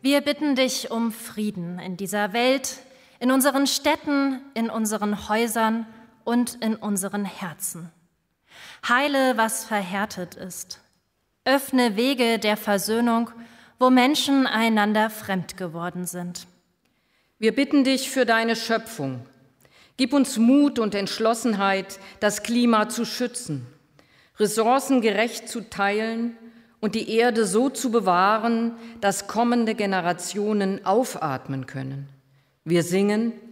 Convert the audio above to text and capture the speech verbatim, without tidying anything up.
Wir bitten dich um Frieden in dieser Welt, in unseren Städten, in unseren Häusern und in unseren Herzen. Heile, was verhärtet ist. Öffne Wege der Versöhnung, wo Menschen einander fremd geworden sind. Wir bitten dich für deine Schöpfung. Gib uns Mut und Entschlossenheit, das Klima zu schützen, Ressourcen gerecht zu teilen und die Erde so zu bewahren, dass kommende Generationen aufatmen können. Wir singen: